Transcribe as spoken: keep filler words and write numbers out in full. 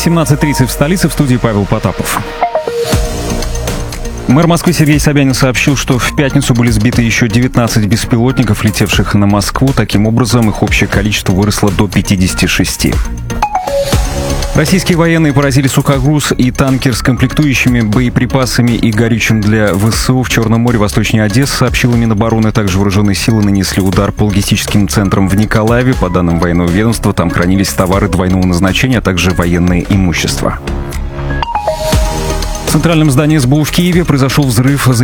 семнадцать тридцать в столице, в студии Павел Потапов. Мэр Москвы Сергей Собянин сообщил, что в пятницу были сбиты еще девятнадцать беспилотников, летевших на Москву. Таким образом, их общее количество выросло до пятидесяти шести. Российские военные поразили сухогруз и танкер с комплектующими, боеприпасами и горючим для ВСУ в Черном море восточнее Одессы, сообщила Минобороны. Также вооруженные силы нанесли удар по логистическим центрам в Николаеве. По данным военного ведомства, там хранились товары двойного назначения, а также военное имущество. В центральном здании СБУ в Киеве произошел взрыв.